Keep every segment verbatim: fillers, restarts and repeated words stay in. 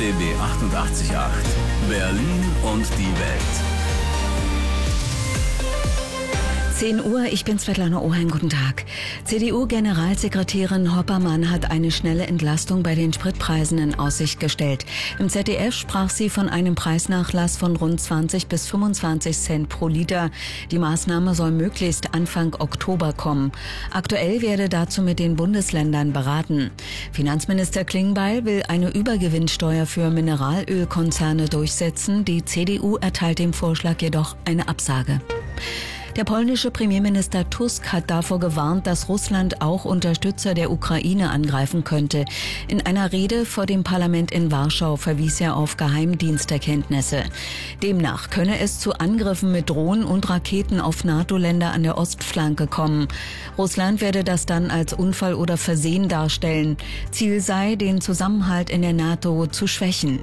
D B achtundachtzig Komma acht. Berlin und die Welt. zehn Uhr, ich bin Svetlana Oheim, guten Tag. C D U-Generalsekretärin Hoppermann hat eine schnelle Entlastung bei den Spritpreisen in Aussicht gestellt. Im Z D F sprach sie von einem Preisnachlass von rund zwanzig bis fünfundzwanzig Cent pro Liter. Die Maßnahme soll möglichst Anfang Oktober kommen. Aktuell werde dazu mit den Bundesländern beraten. Finanzminister Klingbeil will eine Übergewinnsteuer für Mineralölkonzerne durchsetzen. Die C D U erteilt dem Vorschlag jedoch eine Absage. Der polnische Premierminister Tusk hat davor gewarnt, dass Russland auch Unterstützer der Ukraine angreifen könnte. In einer Rede vor dem Parlament in Warschau verwies er auf Geheimdiensterkenntnisse. Demnach könne es zu Angriffen mit Drohnen und Raketen auf NATO-Länder an der Ostflanke kommen. Russland werde das dann als Unfall oder Versehen darstellen. Ziel sei, den Zusammenhalt in der NATO zu schwächen.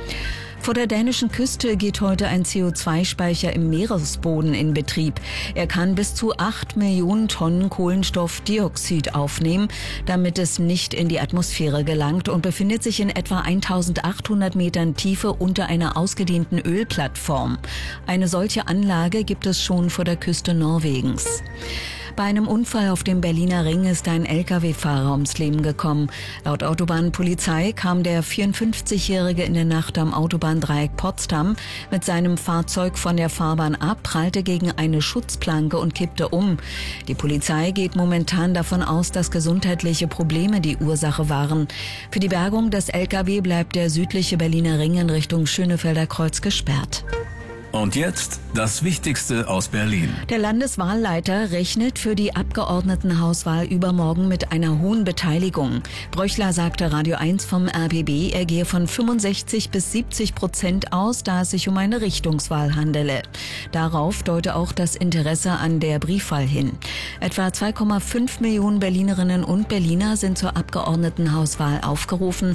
Vor der dänischen Küste geht heute ein C O zwei Speicher im Meeresboden in Betrieb. Er kann bis zu acht Millionen Tonnen Kohlenstoffdioxid aufnehmen, damit es nicht in die Atmosphäre gelangt, und befindet sich in etwa eintausendachthundert Metern Tiefe unter einer ausgedehnten Ölplattform. Eine solche Anlage gibt es schon vor der Küste Norwegens. Bei einem Unfall auf dem Berliner Ring ist ein L K W-Fahrer ums Leben gekommen. Laut Autobahnpolizei kam der vierundfünfzigjährige in der Nacht am Autobahndreieck Potsdam mit seinem Fahrzeug von der Fahrbahn ab, prallte gegen eine Schutzplanke und kippte um. Die Polizei geht momentan davon aus, dass gesundheitliche Probleme die Ursache waren. Für die Bergung des L K W bleibt der südliche Berliner Ring in Richtung Schönefelder Kreuz gesperrt. Und jetzt das Wichtigste aus Berlin. Der Landeswahlleiter rechnet für die Abgeordnetenhauswahl übermorgen mit einer hohen Beteiligung. Bröchler sagte Radio eins vom R B B, er gehe von fünfundsechzig bis siebzig Prozent aus, da es sich um eine Richtungswahl handele. Darauf deute auch das Interesse an der Briefwahl hin. Etwa zwei Komma fünf Millionen Berlinerinnen und Berliner sind zur Abgeordnetenhauswahl aufgerufen.